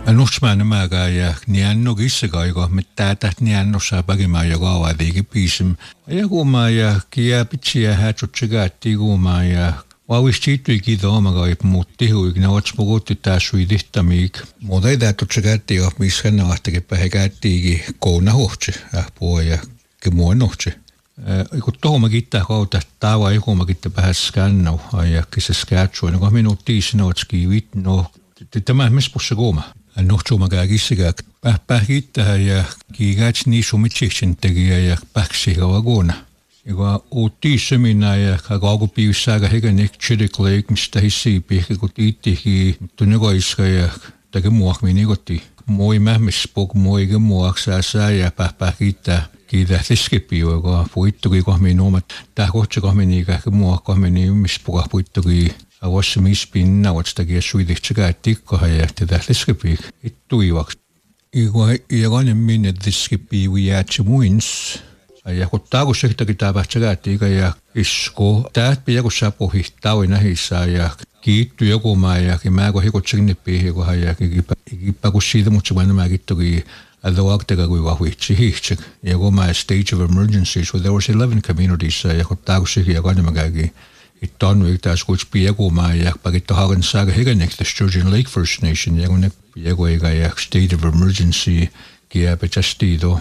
Nuhtsmaan nämäkä ja nianno kissakaiko, mitä täht nianno saa pakimaa ja kaavaatiikin piisim. Ja kuumaa ja kiäpitsiä hätsutsikätti kuumaa ja vauistiittui kiito omakaip muutti huikna otspukutti taas suitihtamiik. Muuta ei tähtsutsikätti jo, missä nahtakin pähe käyttiikin kouna hohtsi, puhua ja muun hohtsi. Kun tohoma kittää kautta, taava ei kuuma kittää pähä skannau, ja kissa skäätsui, no kun minuuttiin sinotski vitno, tämä mispussa kuuma. Nuhtsuuma käy kissikää, päh kittää ja kiikäts niin sumitsihsen tekijä ja pähsikava kuuna. Ja kun uuttiin semina ja kaukopiivissä aika hekenek tsidikleik, mistä hissiipi, kun tiittikin tunnikoiska ja teki muokmiin ikotti. Moi mähmispuk, moikin muoksaa ja päh kittää. Kiitä tiskipi, joka puittukin kohmiin omat. Tää kohtsi kohmiin ikä muok kohmiin ymmispuka puittukin. Avassa mispinna, otstakin suitihtsikää tikkohan ja tätä tiskipi ittuivaks. Ja kanen minne tiskipi viiätsi muins. Ja kun taakus yhtäkin tapahtsikää tiika ja isko. Täät piäku sapuhi tauin nähissä ja kiitty joku maa ja mä kun hikutsikin nippiin kohan ja kipä kun siitä mutsi vain nämä kittokin. Although Octaga we were Chihichik, Yagoma stage of emergencies where there was 11 communities, Yakotagushi, Yaganamagagi, it done with us which Piagoma, Yakpagito Hagan Saga Higanek, the Sturgeon Lake First Nation, Yagonek, Yagoega, state of emergency, Giapichastido,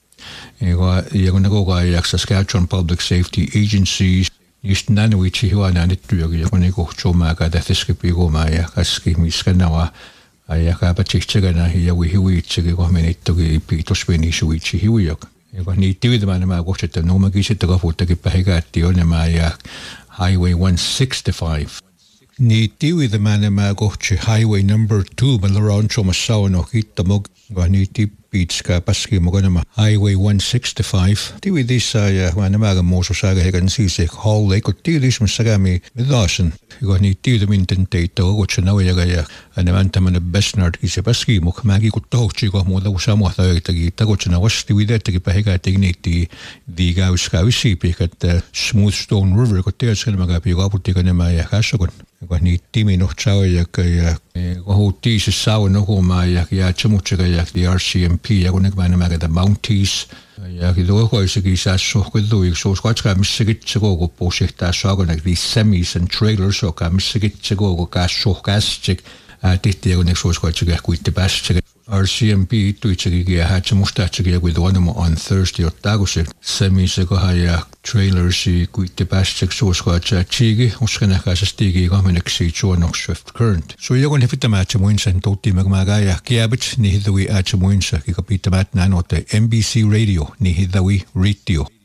Yagonagoga, Yak Saskatchewan Public Safety Agencies, East Nanawichi, Huananitu, Yagoniko, Chomaga, the Thiskipigoma, Yakaski, Miskanawa. Ja pääpätsiksegänä ja hiuitsegi kohmenittoki piitosveni suitsi hiujok. Ja niitä tiedämään nämä kohdat, että nuomakin sitten kafuttakin pähikäätti on nämä ja Highway 165. Niitä tiedämään nämä kohdat Highway number 2, meillä on Suomessa sauna hittamok, ja niitä piitskaa paskiin mukaan nämä Highway 165. Tiedässä ja nämä muussa saada heikän siis Hall Lake, kun tiedässä kämi midaasen. Ja niitä tiedäminten teitä on kutsu naujaga ja nämä tämmöinen Besnardkin se paskiin mukaan. Mäkin kun tohtsi, kun muuta kuin samoita öitäkin. Takutsena vasti videoitakin pähikäättiin niitä diikäysiipi, että Smooth Stone River, kun tiedätkö nämä käpi kaaputtiika nämä ja käsakon. Ja niitä timinuhtsaujaga ja kohuttiin se sauna huomaa ja jäätsemutsega ja RCMP ja kun nämä kätä Mounties. Ja tuokoisikin säässä sohkutui, suus katsokaa missä kitse koko puhuttaa saakonekin semis and trailers, joka missä kitse koko käs sohkästsik. Tehtiin kun suus katsokaa kuitti päästsik. RCMP tuitsekin ja häätsä mustaatsekin ja kuitu on Thursday ottaa se semis ja trailersi kuitti päästsik suus katsokaa tsiigi. Uskon äkäisesti kahmeneksi John Swift Current. So joku ne pitämätsä muinsen tuuttiimme kun mä käy kiäbits, niin hittui äätsä muinsa, kika pitämät näin otte NBC Radio, niin hittui riittio.